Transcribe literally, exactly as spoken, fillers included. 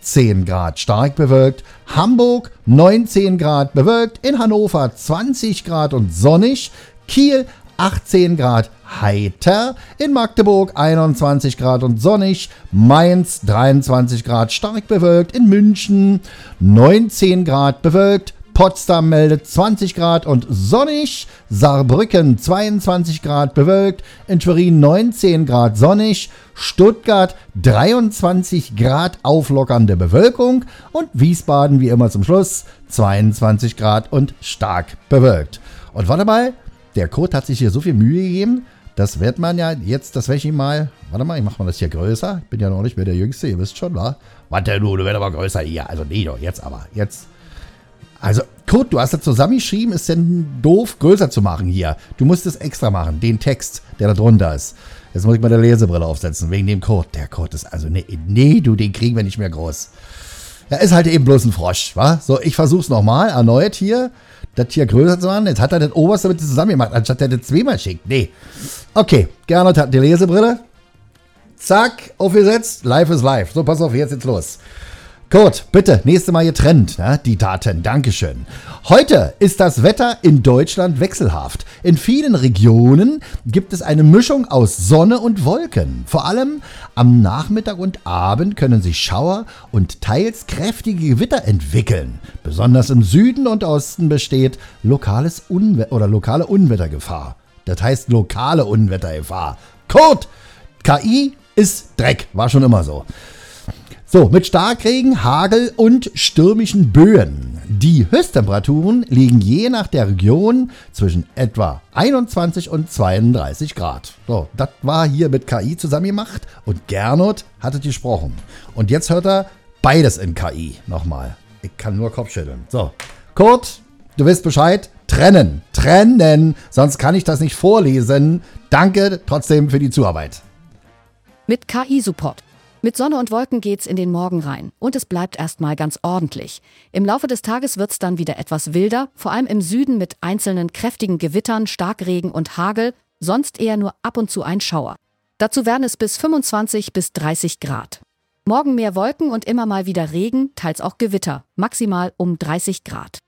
achtzehn Grad stark bewölkt, Hamburg neunzehn Grad bewölkt, in Hannover zwanzig Grad und sonnig, Kiel achtzehn Grad heiter, in Magdeburg einundzwanzig Grad und sonnig, Mainz dreiundzwanzig Grad stark bewölkt, in München neunzehn Grad bewölkt, Potsdam meldet zwanzig Grad und sonnig, Saarbrücken zweiundzwanzig Grad bewölkt, in Schwerin neunzehn Grad sonnig, Stuttgart dreiundzwanzig Grad auflockernde Bewölkung und Wiesbaden wie immer zum Schluss zweiundzwanzig Grad und stark bewölkt. Und warte mal, der Code hat sich hier so viel Mühe gegeben, das wird man ja jetzt, das werde ich ihm mal, warte mal, ich mache mal das hier größer, ich bin ja noch nicht mehr der Jüngste, ihr wisst schon, wa? Warte du, du wirst aber größer hier, also nee, doch, jetzt aber, jetzt. Also, Kurt, du hast das zusammengeschrieben, ist denn doof, größer zu machen hier. Du musst es extra machen, den Text, der da drunter ist. Jetzt muss ich mal die Lesebrille aufsetzen, wegen dem Code. Der Code ist also, nee, nee, du, den kriegen wir nicht mehr groß. Er ist halt eben bloß ein Frosch, wa? So, ich versuch's nochmal, erneut hier, das hier größer zu machen. Jetzt hat er das oberste mit zusammen gemacht, anstatt er das zweimal schickt. Nee. Okay, Gernot hat die Lesebrille. Zack, aufgesetzt, live ist live. So, pass auf, jetzt geht's los. Kurt, bitte, nächste Mal getrennt, ne, die Daten, Dankeschön. Heute ist das Wetter in Deutschland wechselhaft. In vielen Regionen gibt es eine Mischung aus Sonne und Wolken. Vor allem am Nachmittag und Abend können sich Schauer und teils kräftige Gewitter entwickeln. Besonders im Süden und Osten besteht lokales Unwe- oder lokale Unwettergefahr. Das heißt lokale Unwettergefahr. Kurt, K I ist Dreck, war schon immer so. So, mit Starkregen, Hagel und stürmischen Böen. Die Höchsttemperaturen liegen je nach der Region zwischen etwa einundzwanzig und zweiunddreißig Grad. So, das war hier mit K I zusammen gemacht und Gernot hatte gesprochen. Und jetzt hört er beides in K I nochmal. Ich kann nur Kopfschütteln. So, Kurt, du weißt Bescheid. Trennen, trennen, sonst kann ich das nicht vorlesen. Danke trotzdem für die Zuarbeit. Mit K I-Support. Mit Sonne und Wolken geht's in den Morgen rein und es bleibt erstmal ganz ordentlich. Im Laufe des Tages wird's dann wieder etwas wilder, vor allem im Süden mit einzelnen kräftigen Gewittern, Starkregen und Hagel, sonst eher nur ab und zu ein Schauer. Dazu werden es bis fünfundzwanzig bis dreißig Grad. Morgen mehr Wolken und immer mal wieder Regen, teils auch Gewitter, maximal um dreißig Grad.